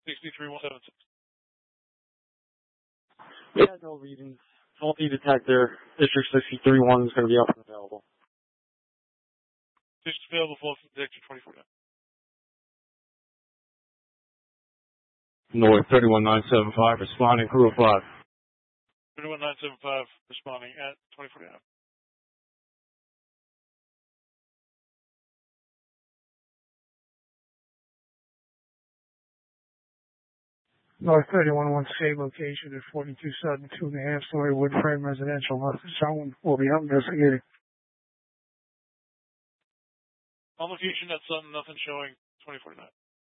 63176. Yeah, no reading. Faulty detector. District 631 is going to be up and available. District available, faulty detector 249. North 31975, responding, crew of 5. 31975, responding at 2049. North 311 location at 4272 New Hampshire, wood frame residential. Someone will be out investigating. On location, that's nothing showing 2049.